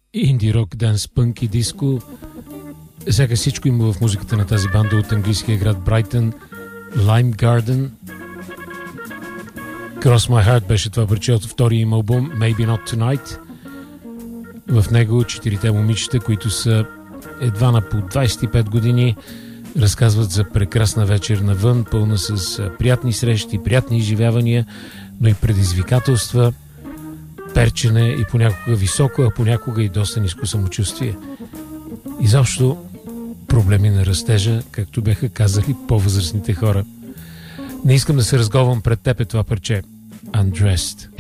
инди рок, данс, пънк и диско. Сега всичко има в музиката на тази банда от английския град Брайтън. Lime Garden. Cross My Heart беше това парче от втория им албум Maybe Not Tonight. В него четирите момичета, които са едва на по 25 години, разказват за прекрасна вечер навън, пълна с приятни срещи, приятни изживявания, но и предизвикателства, перчене и понякога високо, а понякога и доста ниско самочувствие. Изобщо проблеми на растежа, както бяха казали по-възрастните хора. Не искам да се разговам пред теб това парче. Undressed.